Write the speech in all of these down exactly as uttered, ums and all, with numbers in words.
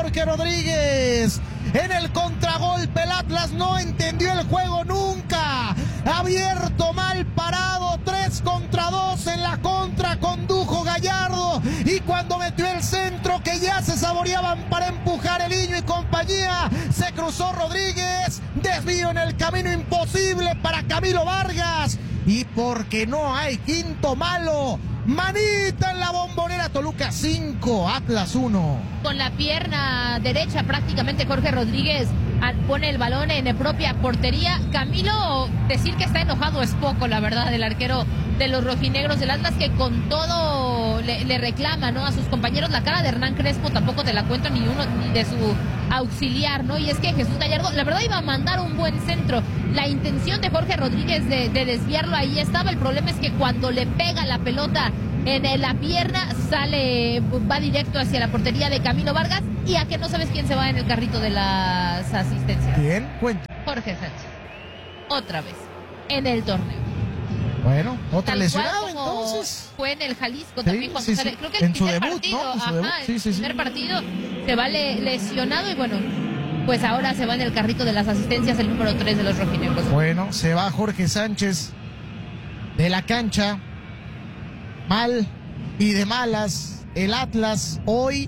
Jorge Rodríguez. En el contragolpe, el Atlas no entendió el juego nunca. Abierto, mal parado, tres contra dos en la contra, condujo Gallardo. Y cuando metió el centro, que ya se saboreaban para empujar el Niño y compañía, se cruzó Rodríguez. Desvío en el camino imposible para Camilo Vargas. Y porque no hay quinto malo, manita en la Bombonera. Toluca cinco, Atlas uno. Con la pierna derecha prácticamente Jorge Rodríguez pone el balón en propia portería. Camilo, decir que está enojado es poco, la verdad, el arquero de los rojinegros del Atlas, que con todo le, le reclama, ¿no?, a sus compañeros. La cara de Hernán Crespo tampoco te la cuento, ni uno ni de su auxiliar, ¿no? Y es que Jesús Gallardo, la verdad, iba a mandar un buen centro. La intención de Jorge Rodríguez de, de desviarlo ahí estaba. El problema es que cuando le pega la pelota en la pierna, sale, va directo hacia la portería de Camilo Vargas. Y a que no sabes quién se va en el carrito de las asistencias. ¿Quién? Cuenta. Jorge Sánchez. Otra vez. En el torneo. Bueno, otra Tal lesionada cual como entonces. Fue en el Jalisco Sí, también cuando sí, sale. sí. Creo que el En su primer debut, partido, ¿no? En su ajá, debut. Sí, el sí, sí. primer partido se va le, lesionado y bueno, pues ahora se va en el carrito de las asistencias el número tres de los rojinegros. Bueno, se va Jorge Sánchez de la cancha. Mal y de malas. El Atlas hoy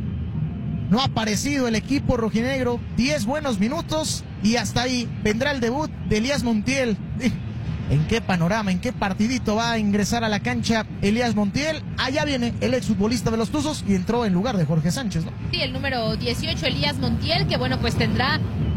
no ha aparecido el equipo rojinegro. diez buenos minutos y hasta ahí vendrá el debut de Elías Montiel. ¿En qué panorama, en qué partidito va a ingresar a la cancha Elías Montiel? Allá viene el exfutbolista de los Tuzos y entró en lugar de Jorge Sánchez, ¿no? Sí, el número dieciocho, Elías Montiel, que bueno, pues tendrá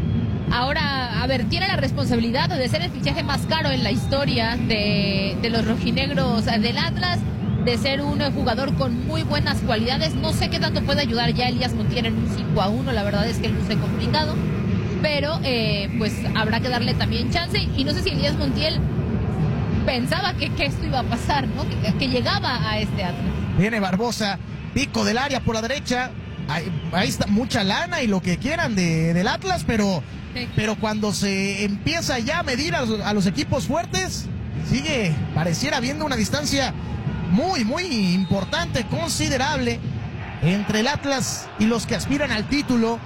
ahora, a ver, tiene la responsabilidad de ser el fichaje más caro en la historia de, de los rojinegros del Atlas, de ser un jugador con muy buenas cualidades. No sé qué tanto puede ayudar ya Elías Montiel en un cinco a uno, la verdad es que luce complicado, pero eh, pues habrá que darle también chance. Y no sé si Elías Montiel pensaba que, que esto iba a pasar, ¿no? Que, que llegaba a este Atlas. Viene Barbosa, pico del área por la derecha. Ahí, ahí está mucha lana y lo que quieran de, del Atlas, pero, sí. pero cuando se empieza ya a medir a, a los equipos fuertes, sigue, pareciera habiendo una distancia muy, muy importante, considerable, entre el Atlas y los que aspiran al título.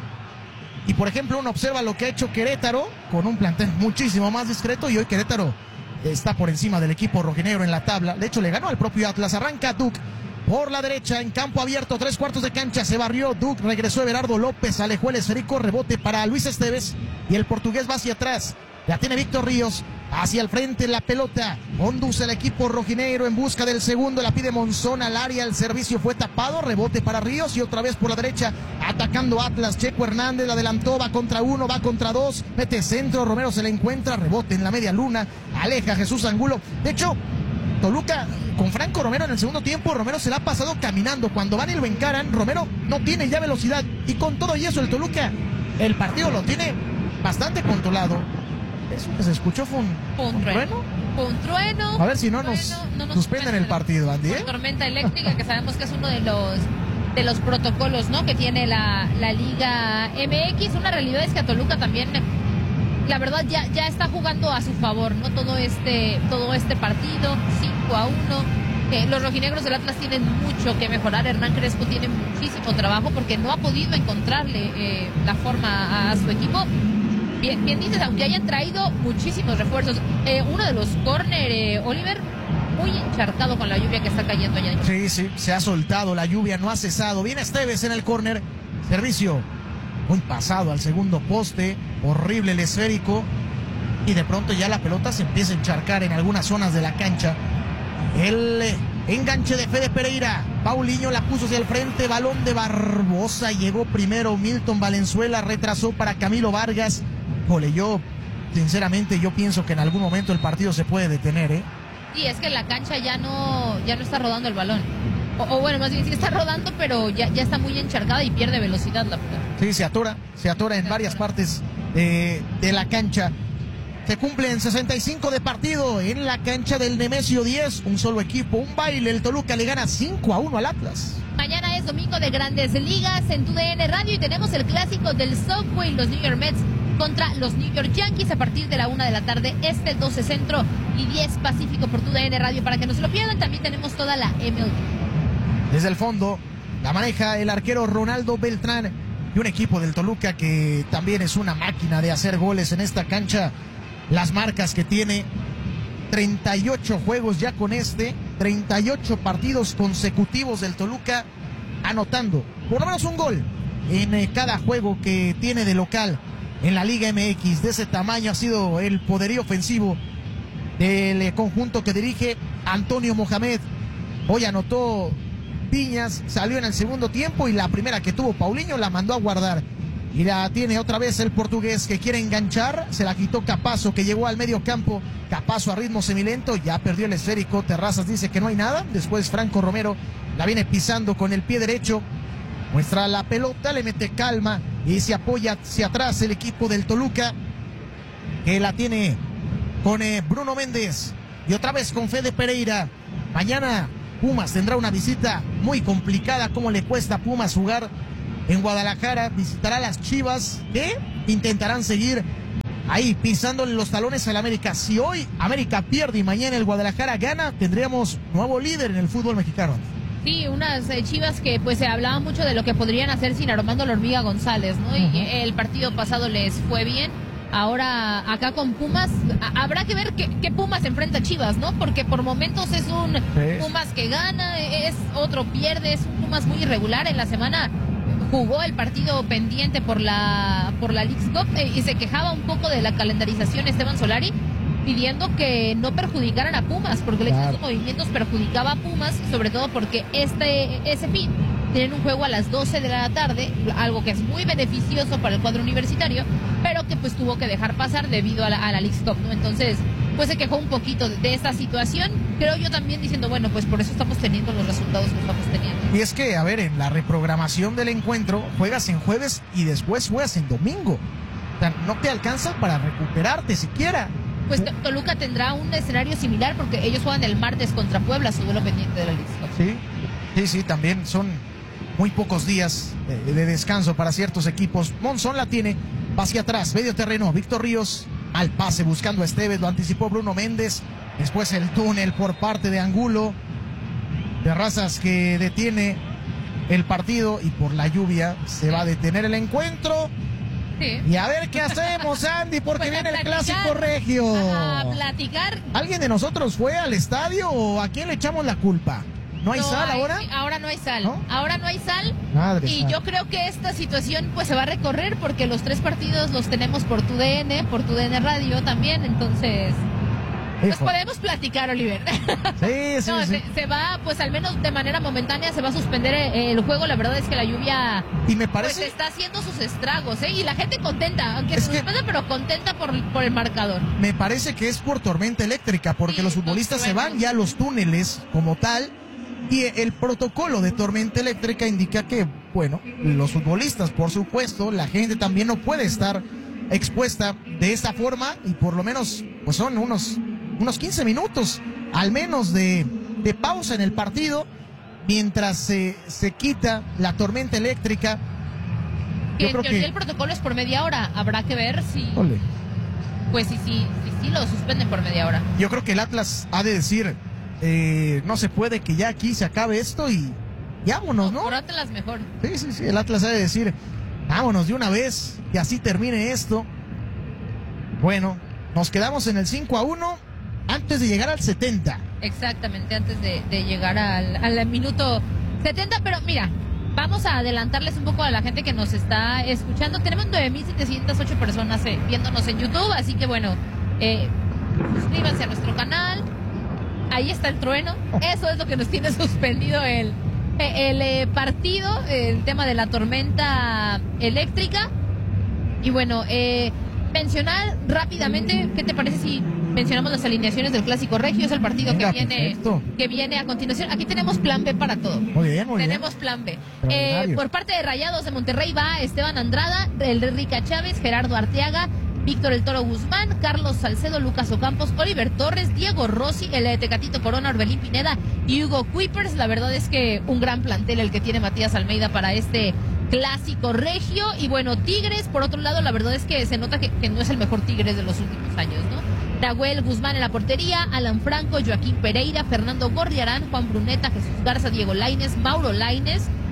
Y por ejemplo, uno observa lo que ha hecho Querétaro con un plantel muchísimo más discreto, y hoy Querétaro está por encima del equipo rojinegro en la tabla. De hecho, le ganó al propio Atlas. Arranca Duke por la derecha, en campo abierto, tres cuartos de cancha, se barrió Duke, regresó Everardo López, alejó el esférico, rebote para Luis Esteves, y el portugués va hacia atrás. Ya tiene Víctor Ríos, hacia el frente la pelota, conduce el equipo rojinegro en busca del segundo, la pide Monzón al área, el servicio fue tapado, rebote para Ríos y otra vez por la derecha, atacando Atlas, Checo Hernández, la adelantó, va contra uno, va contra dos, mete centro, Romero se le encuentra, rebote en la media luna, aleja Jesús Angulo. De hecho, Toluca con Franco Romero en el segundo tiempo, Romero se la ha pasado caminando, cuando van y lo encaran, Romero no tiene ya velocidad, y con todo y eso el Toluca, el partido lo tiene bastante controlado. Eso que se escuchó fue un, fue un, un trueno. trueno. Fue un trueno. A ver si no nos, no nos suspenden el partido, Andy. ¿eh? Tormenta eléctrica, que sabemos que es uno de los de los protocolos, ¿no?, que tiene la, la Liga M X. Una realidad es que a Toluca también, la verdad, ya, ya está jugando a su favor, ¿no? Todo este, todo este partido, cinco a uno. Eh, los rojinegros del Atlas tienen mucho que mejorar. Hernán Crespo tiene muchísimo trabajo porque no ha podido encontrarle eh, la forma a, a su equipo. Bien, bien dices, aunque hayan traído muchísimos refuerzos. Eh, uno de los córner, eh, Oliver, muy encharcado con la lluvia que está cayendo allá. Sí, sí, se ha soltado, la lluvia no ha cesado. Viene Esteves en el córner, servicio muy pasado al segundo poste, horrible el esférico, y de pronto ya la pelota se empieza a encharcar en algunas zonas de la cancha. El enganche de Fede Pereira, Paulinho la puso hacia el frente, balón de Barbosa, llegó primero Milton Valenzuela, retrasó para Camilo Vargas. Ole, yo, sinceramente, yo pienso que en algún momento el partido se puede detener, ¿eh? Sí, es que la cancha ya no, ya no está rodando el balón. O, o bueno, más bien sí está rodando, pero ya, ya está muy encharcada y pierde velocidad la pelota. Sí, se atora, se atora en se varias atora. partes eh, de la cancha. Se cumplen sesenta y cinco de partido en la cancha del Nemesio diez, un solo equipo, un baile, el Toluca le gana cinco a uno al Atlas. Mañana es domingo de Grandes Ligas en tu D N Radio y tenemos el clásico del Subway, los New York Mets contra los New York Yankees a partir de la una de la tarde, este doce Centro y diez Pacífico por tu D N Radio para que no se lo pierdan. También tenemos toda la M L B. Desde el fondo la maneja el arquero Ronaldo Beltrán, y un equipo del Toluca que también es una máquina de hacer goles en esta cancha. Las marcas que tiene, treinta y ocho juegos ya con este, treinta y ocho partidos consecutivos del Toluca anotando por lo menos un gol en eh, cada juego que tiene de local en la Liga M X. De ese tamaño ha sido el poderío ofensivo del eh, conjunto que dirige Antonio Mohamed. Hoy anotó Viñas, salió en el segundo tiempo y la primera que tuvo Paulinho la mandó a guardar. Y la tiene otra vez el portugués que quiere enganchar, se la quitó Capazo, que llegó al medio campo. Capazo a ritmo semilento, ya perdió el esférico. Terrazas dice que no hay nada. Después Franco Romero la viene pisando con el pie derecho. Muestra la pelota, le mete calma y se apoya hacia atrás el equipo del Toluca, que la tiene con eh, Bruno Méndez y otra vez con Fede Pereira. Mañana Pumas tendrá una visita muy complicada. ¿Cómo le cuesta a Pumas jugar en Guadalajara? Visitará a las Chivas, que intentarán seguir ahí pisándole los talones al América. Si hoy América pierde y mañana el Guadalajara gana, tendríamos nuevo líder en el fútbol mexicano. Sí, unas eh, Chivas que pues se hablaba mucho de lo que podrían hacer sin Armando La Hormiga González, ¿no? Uh-huh. Y el partido pasado les fue bien. Ahora acá con Pumas, a- habrá que ver qué, qué Pumas enfrenta a Chivas, ¿no? Porque por momentos es un sí. Pumas que gana, es otro pierde, es un Pumas muy irregular. En la semana jugó el partido pendiente por la por la Leagues Cup eh, y se quejaba un poco de la calendarización Esteban Solari, pidiendo que no perjudicaran a Pumas, porque el hecho de sus movimientos perjudicaba a Pumas, sobre todo porque este ese fin tienen un juego a las doce de la tarde, algo que es muy beneficioso para el cuadro universitario, pero que pues tuvo que dejar pasar debido a la, a la Leagues Cup, ¿no? Entonces, pues se quejó un poquito de, de esta situación, creo yo también diciendo, bueno, pues por eso estamos teniendo los resultados que estamos teniendo. Y es que, a ver, en la reprogramación del encuentro, juegas en jueves y después juegas en domingo. O sea, no te alcanza para recuperarte siquiera. Pues Toluca tendrá un escenario similar porque ellos juegan el martes contra Puebla, su duelo pendiente de la Leagues Cup. Sí, sí, sí, también son muy pocos días de, de descanso para ciertos equipos. Monzón la tiene, va hacia atrás, medio terreno, Víctor Ríos al pase buscando a Esteves, lo anticipó Bruno Méndez. Después el túnel por parte de Angulo. Terrazas que detiene el partido y por la lluvia se va a detener el encuentro. Sí. Y a ver qué hacemos, Andy, porque pues viene el clásico regio. A platicar. ¿Alguien de nosotros fue al estadio o a quién le echamos la culpa? ¿No hay no sal hay, ahora? Ahora no hay sal. ¿No? Ahora no hay sal. Madre y sal. Yo creo que esta situación pues se va a recorrer porque los tres partidos los tenemos por tu D N, por tu D N Radio también, entonces pues podemos platicar, Oliver. Sí, sí, no, sí. Se, se va, pues al menos de manera momentánea se va a suspender el, el juego. La verdad es que la lluvia y me parece pues está haciendo sus estragos, ¿eh? Y la gente contenta, aunque es se que... suspenda, pero contenta por, por el marcador. Me parece que es por tormenta eléctrica, porque sí, los futbolistas se van ya a los túneles como tal. Y el protocolo de tormenta eléctrica indica que, bueno, los futbolistas, por supuesto, la gente también no puede estar expuesta de esta forma y por lo menos, pues son unos, unos quince minutos, al menos de, de pausa en el partido, mientras se, se quita la tormenta eléctrica. Yo creo que el protocolo es por media hora, habrá que ver si... Ole. Pues sí, sí, sí, sí, lo suspenden por media hora. Yo creo que el Atlas ha de decir... Eh, no se puede que ya aquí se acabe esto y, y vámonos, ¿no? Por Atlas mejor. Sí, sí, sí, el Atlas ha de decir, vámonos de una vez y así termine esto. Bueno, nos quedamos en el cinco a uno antes de llegar al setenta. Exactamente, antes de, de llegar al, al minuto setenta, pero mira, vamos a adelantarles un poco a la gente que nos está escuchando. Tenemos nueve mil setecientas ocho personas eh, viéndonos en YouTube, así que bueno, eh, suscríbanse a nuestro canal. Ahí está el trueno, eso es lo que nos tiene suspendido el, el, el partido, el tema de la tormenta eléctrica. Y bueno, eh, mencionar rápidamente, ¿qué te parece si mencionamos las alineaciones del Clásico Regio? Es el partido Venga, que viene que viene a continuación. Aquí tenemos plan B para todo. Muy bien, muy tenemos bien. plan B. Eh, por parte de Rayados de Monterrey va Esteban Andrada, el Rica Chávez, Gerardo Arteaga, Víctor El Toro Guzmán, Carlos Salcedo, Lucas Ocampos, Oliver Torres, Diego Rossi, el Tecatito Corona, Orbelín Pineda y Hugo Kuipers. La verdad es que un gran plantel el que tiene Matías Almeida para este Clásico Regio. Y bueno, Tigres, por otro lado, la verdad es que se nota que, que no es el mejor Tigres de los últimos años, ¿no? Nahuel Guzmán en la portería, Alan Franco, Joaquín Pereira, Fernando Gorriarán, Juan Bruneta, Jesús Garza, Diego Lainez, Mauro Lainez,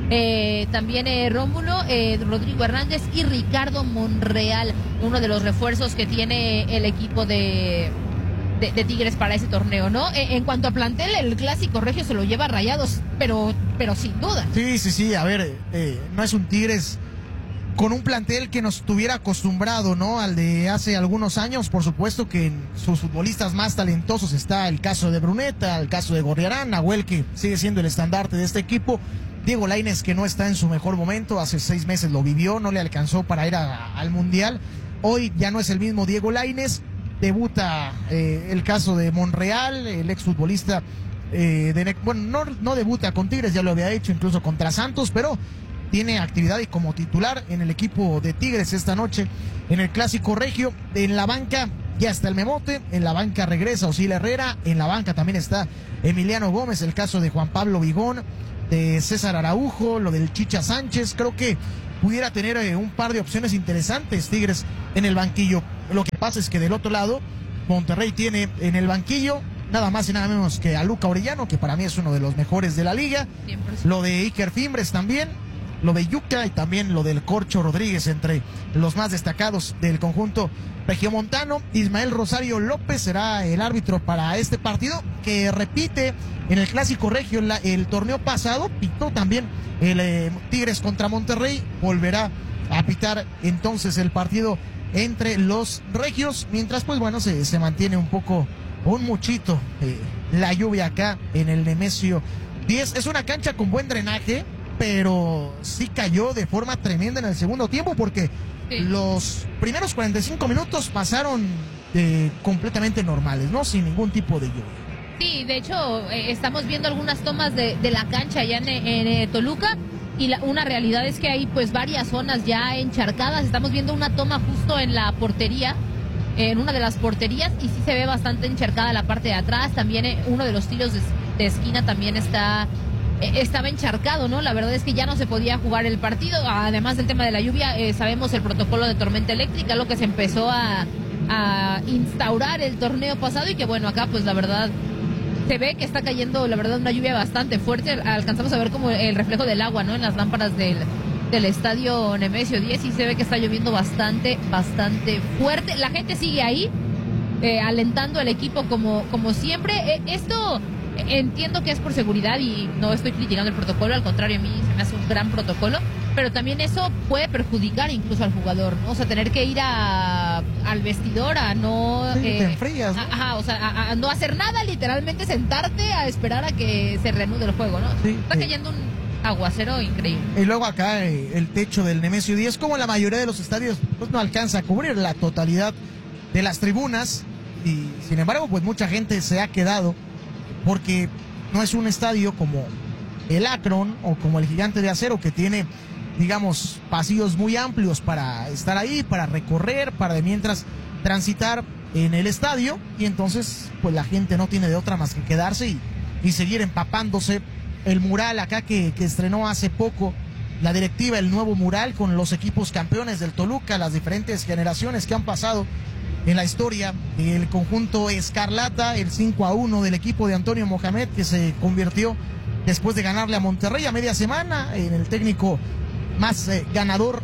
eh, también eh, Rómulo, eh, Rodrigo Hernández y Ricardo Monreal, uno de los refuerzos que tiene el equipo de, de, de Tigres para ese torneo, ¿no? Eh, en cuanto a plantel, el clásico regio se lo lleva Rayados, pero, pero sin duda. Sí, sí, sí, a ver, eh, no es un Tigres con un plantel que nos tuviera acostumbrado, ¿no? Al de hace algunos años. Por supuesto que en sus futbolistas más talentosos está el caso de Bruneta, el caso de Gorriarán, Nahuel, que sigue siendo el estandarte de este equipo, Diego Lainez, que no está en su mejor momento, hace seis meses lo vivió, no le alcanzó para ir a, al Mundial, hoy ya no es el mismo Diego Lainez, debuta eh, el caso de Monreal, el exfutbolista eh, de, bueno, no, no debuta con Tigres, ya lo había hecho incluso contra Santos, pero tiene actividad y como titular en el equipo de Tigres esta noche en el Clásico Regio. En la banca ya está el Memote, en la banca regresa Osil Herrera, en la banca también está Emiliano Gómez, el caso de Juan Pablo Vigón, de César Araujo, lo del Chicha Sánchez. Creo que pudiera tener eh, un par de opciones interesantes Tigres en el banquillo. Lo que pasa es que del otro lado Monterrey tiene en el banquillo nada más y nada menos que a Luca Orellano, que para mí es uno de los mejores de la liga, lo de Iker Fimbres también, lo de Yuca y también lo del Corcho Rodríguez, entre los más destacados del conjunto regiomontano. Ismael Rosario López será el árbitro para este partido, que repite en el Clásico Regio la, el torneo pasado, pitó también el eh, Tigres contra Monterrey, volverá a pitar entonces el partido entre los regios, mientras pues bueno, se, se mantiene un poco, un muchito eh, la lluvia acá en el Nemesio diez. Es una cancha con buen drenaje, pero sí cayó de forma tremenda en el segundo tiempo, porque sí, los primeros cuarenta y cinco minutos pasaron eh, completamente normales, ¿no? Sin ningún tipo de lluvia. Sí, de hecho, eh, estamos viendo algunas tomas de, de la cancha allá en, en, en Toluca, y la, una realidad es que hay pues varias zonas ya encharcadas. Estamos viendo una toma justo en la portería, en una de las porterías, y sí se ve bastante encharcada la parte de atrás. También eh, uno de los tiros de, de esquina también está... estaba encharcado, ¿no? La verdad es que ya no se podía jugar el partido. Además del tema de la lluvia, eh, sabemos el protocolo de tormenta eléctrica, lo que se empezó a, a instaurar el torneo pasado, y que bueno, acá pues la verdad se ve que está cayendo, la verdad, una lluvia bastante fuerte. Alcanzamos a ver como el reflejo del agua, ¿no? En las lámparas del, del estadio Nemesio diez, y se ve que está lloviendo bastante, bastante fuerte. La gente sigue ahí, eh, alentando al equipo como, como siempre. Eh, esto... Entiendo que es por seguridad y no estoy criticando el protocolo, al contrario, a mí se me hace un gran protocolo, pero también eso puede perjudicar incluso al jugador, ¿no? O sea, tener que ir a, al vestidor a no... Sí, eh, te enfrías, ¿no? A, ajá, o sea, a, a no hacer nada, literalmente sentarte a esperar a que se reanude el juego, ¿no? Sí, Está sí. cayendo un aguacero increíble. Y luego acá eh, el techo del Nemesio diez, como la mayoría de los estadios, pues no alcanza a cubrir la totalidad de las tribunas, y sin embargo, pues mucha gente se ha quedado, porque no es un estadio como el Akron o como el Gigante de Acero, que tiene, digamos, pasillos muy amplios para estar ahí, para recorrer, para de mientras transitar en el estadio, y entonces pues la gente no tiene de otra más que quedarse y, y seguir empapándose. El mural acá que, que estrenó hace poco la directiva, el nuevo mural con los equipos campeones del Toluca, las diferentes generaciones que han pasado en la historia del conjunto escarlata, el cinco a uno del equipo de Antonio Mohamed, que se convirtió después de ganarle a Monterrey a media semana en el técnico más eh, ganador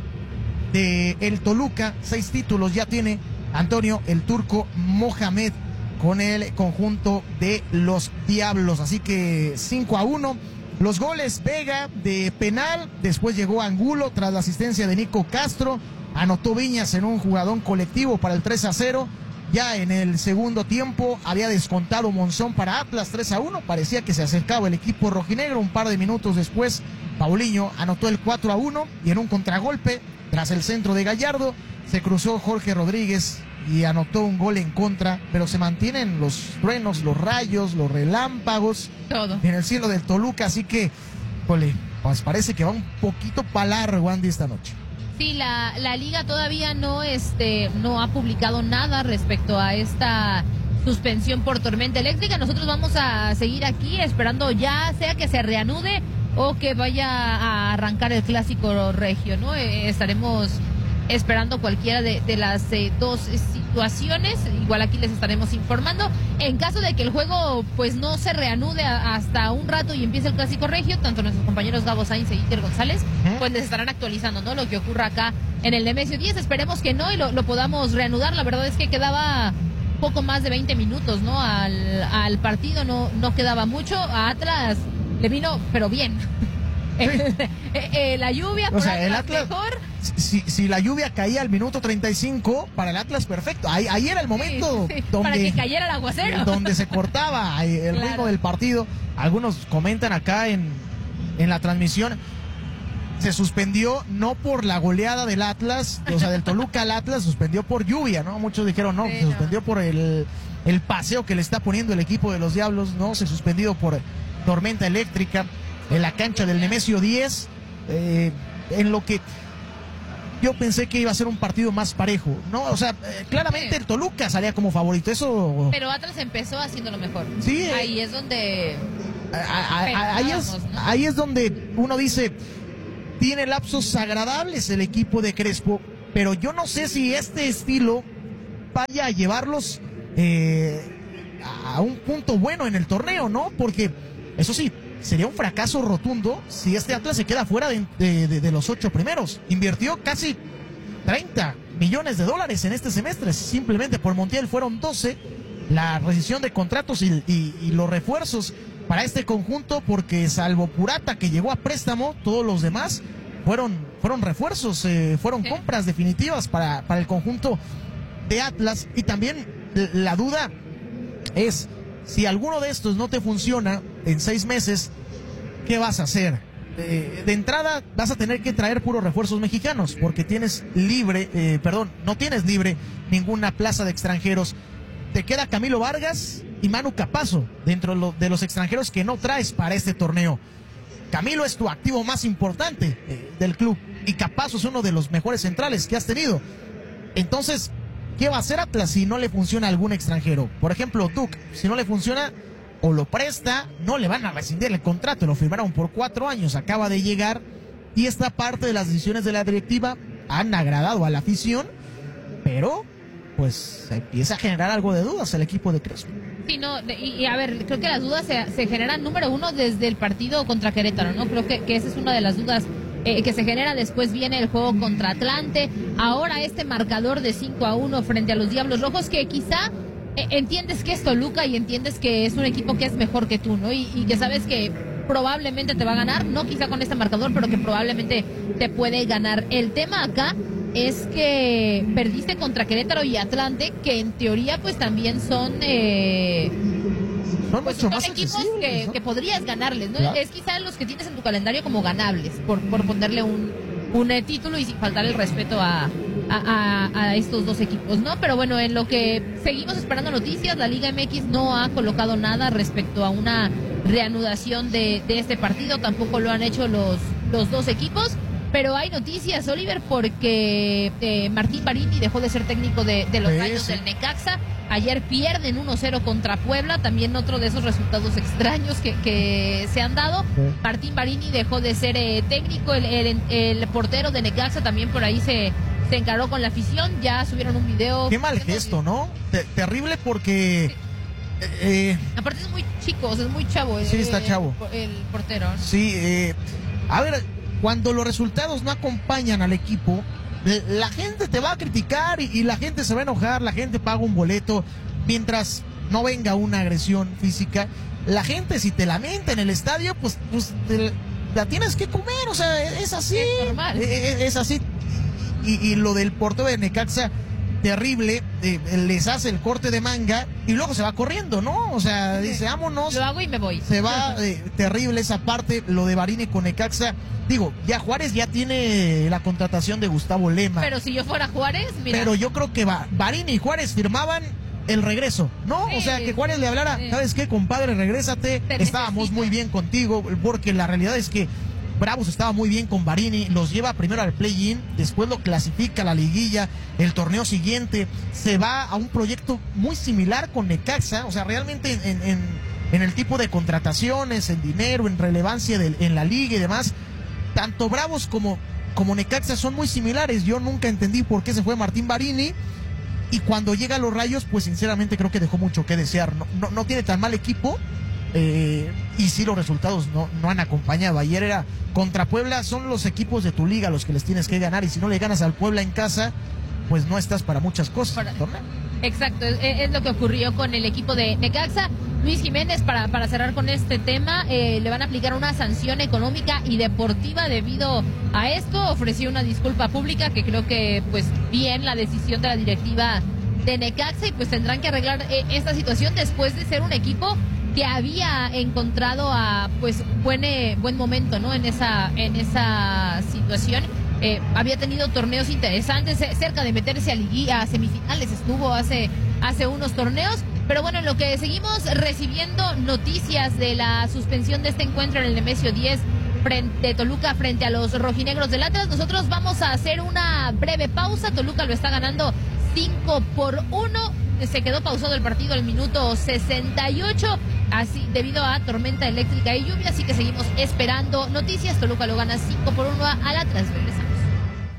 de el Toluca. Seis títulos ya tiene Antonio el Turco Mohamed con el conjunto de los Diablos. Así que cinco a uno. Los goles: Vega de penal, después llegó Angulo tras la asistencia de Nico Castro. Anotó Viñas en un jugadón colectivo para el tres a cero. Ya en el segundo tiempo había descontado Monzón para Atlas, tres a uno. Parecía que se acercaba el equipo rojinegro. Un par de minutos después, Paulinho anotó el cuatro a uno. Y en un contragolpe, tras el centro de Gallardo, se cruzó Jorge Rodríguez y anotó un gol en contra. Pero se mantienen los truenos, los rayos, los relámpagos, todo en el cielo del Toluca. Así que, jole, pues parece que va un poquito para largo, Andy, esta noche. Sí, la, la liga todavía no, este, no ha publicado nada respecto a esta suspensión por tormenta eléctrica. Nosotros vamos a seguir aquí esperando, ya sea que se reanude o que vaya a arrancar el clásico regio, ¿no? Eh, estaremos esperando cualquiera de, de las eh, dos situaciones. Igual aquí les estaremos informando. En caso de que el juego pues no se reanude a, hasta un rato y empiece el Clásico Regio, tanto nuestros compañeros Gabo Sainz e Iker González, ¿Eh? pues les estarán actualizando, ¿no?, lo que ocurra acá en el Nemesio diez. Esperemos que no y lo, lo podamos reanudar. La verdad es que quedaba poco más de veinte minutos, ¿no?, al, al partido, no, no quedaba mucho. A Atlas le vino, pero bien. Sí. eh, la lluvia, o sea, el Atlas mejor. Si, si la lluvia caía al minuto treinta y cinco, para el Atlas perfecto. Ahí, ahí era el momento sí, sí, donde, para que cayera el aguacero, donde se cortaba el claro. ritmo del partido. Algunos comentan acá en, en la transmisión, se suspendió no por la goleada del Atlas, o sea, del Toluca al Atlas, suspendió por lluvia, ¿no? Muchos dijeron no, sí, se suspendió no. por el, el paseo que le está poniendo el equipo de los Diablos, no, se suspendió por tormenta eléctrica en la cancha del Nemesio diez, eh, en lo que yo pensé que iba a ser un partido más parejo, ¿no? O sea, eh, claramente el Toluca salía como favorito, eso... Pero Atlas empezó haciendo lo mejor. Sí. Eh, ahí es donde... A, a, a, ahí, es, ¿no? ahí es donde uno dice, tiene lapsos agradables el equipo de Crespo, pero yo no sé si este estilo vaya a llevarlos eh, a un punto bueno en el torneo, ¿no? Porque, eso sí, sería un fracaso rotundo si este Atlas se queda fuera de, de, de, de los ocho primeros. Invirtió casi treinta millones de dólares en este semestre. Simplemente por Montiel fueron doce. La rescisión de contratos y, y, y los refuerzos para este conjunto, porque salvo Purata, que llegó a préstamo, todos los demás fueron, fueron refuerzos, eh, fueron ¿Sí? compras definitivas para, para el conjunto de Atlas. Y también la duda es, si alguno de estos no te funciona en seis meses, ¿qué vas a hacer? Eh, de entrada vas a tener que traer puros refuerzos mexicanos, porque tienes libre, eh, perdón, no tienes libre ninguna plaza de extranjeros. Te queda Camilo Vargas y Manu Capazo dentro de, lo, de los extranjeros que no traes para este torneo. Camilo es tu activo más importante eh, del club y Capazo es uno de los mejores centrales que has tenido. Entonces, ¿qué va a hacer Atlas si no le funciona algún extranjero? Por ejemplo, Duke, si no le funciona o lo presta, no le van a rescindir el contrato, lo firmaron por cuatro años, acaba de llegar, y esta parte de las decisiones de la directiva han agradado a la afición, pero pues empieza a generar algo de dudas el equipo de Crespo. Sí, no, y, y a ver, creo que las dudas se, se generan, número uno, desde el partido contra Querétaro, ¿no? Creo que, que esa es una de las dudas Eh, que se genera. Después viene el juego contra Atlante, ahora este marcador de cinco a uno frente a los Diablos Rojos, que quizá eh, entiendes que es Toluca y entiendes que es un equipo que es mejor que tú, ¿no? Y, y que sabes que probablemente te va a ganar, no quizá con este marcador, pero que probablemente te puede ganar. El tema acá es que perdiste contra Querétaro y Atlante, que en teoría pues también son... Eh, Son, pues son equipos que, ¿no? que podrías ganarles, ¿no? Claro. Es quizá los que tienes en tu calendario como ganables, por, por ponerle un, un eh, título y sin faltar el respeto a, a, a, a estos dos equipos, ¿no? Pero bueno, en lo que seguimos esperando noticias, la Liga M X no ha colocado nada respecto a una reanudación de, de este partido, tampoco lo han hecho los, los dos equipos. Pero hay noticias, Oliver, porque eh, Martín Barini dejó de ser técnico de, de los Rayos del Necaxa. Ayer pierden uno cero contra Puebla, también otro de esos resultados extraños que, que se han dado. Sí. Martín Barini dejó de ser eh, técnico, el, el, el portero de Necaxa también por ahí se, se encaró con la afición. Ya subieron un video. Qué mal gesto, ¿no? Te, terrible porque... Sí. Eh, Aparte es muy chico, o sea, es muy chavo. Sí, eh, está chavo. El, el portero. Sí, eh, a ver... Cuando los resultados no acompañan al equipo, la gente te va a criticar y, y la gente se va a enojar, la gente paga un boleto, mientras no venga una agresión física. La gente, si te lamenta en el estadio, pues, pues te, la tienes que comer, o sea, es así. Es normal. Es, es así. Y, y lo del portero de Necaxa, terrible, eh, les hace el corte de manga y luego se va corriendo, ¿no? O sea, dice, vámonos. Lo hago y me voy. Se va, eh, terrible esa parte, lo de Barini con Necaxa. Digo, ya Juárez ya tiene la contratación de Gustavo Lema. Pero si yo fuera Juárez, mira. Pero yo creo que va, Barini y Juárez firmaban el regreso, ¿no? Sí, o sea, que Juárez le hablara, sí. ¿Sabes qué, compadre? Regrésate, Te estábamos necesita. muy bien contigo, porque la realidad es que Bravos estaba muy bien con Barini, los lleva primero al play-in, después lo clasifica a la liguilla, el torneo siguiente se va a un proyecto muy similar con Necaxa, o sea, realmente en, en, en el tipo de contrataciones, en dinero, en relevancia de, en la liga y demás, tanto Bravos como como Necaxa son muy similares. Yo nunca entendí por qué se fue Martín Barini. Y cuando llega a los Rayos, pues sinceramente creo que dejó mucho que desear. No, no, no tiene tan mal equipo. Eh, y sí, los resultados no, no han acompañado. Ayer era contra Puebla. Son los equipos de tu liga los que les tienes que ganar. Y si no le ganas al Puebla en casa, pues no estás para muchas cosas. Para... Exacto, es, es lo que ocurrió con el equipo de Necaxa. Luis Jiménez, para, para cerrar con este tema, eh, le van a aplicar una sanción económica y deportiva debido a esto. Ofreció una disculpa pública, que creo que pues bien la decisión de la directiva de Necaxa, y pues tendrán que arreglar eh, esta situación después de ser un equipo que había encontrado a pues buen eh, buen momento, ¿no? En esa en esa situación. Eh, había tenido torneos interesantes, cerca de meterse a liguilla, a semifinales estuvo hace, hace unos torneos, pero bueno, en lo que seguimos recibiendo noticias de la suspensión de este encuentro en el Nemesio diez frente, de Toluca frente a los rojinegros del Atlas, nosotros vamos a hacer una breve pausa. Toluca lo está ganando cinco por uno, se quedó pausado el partido al minuto sesenta y ocho, así debido a tormenta eléctrica y lluvia, así que seguimos esperando noticias. Toluca lo gana cinco por uno al Atlas. Regresamos.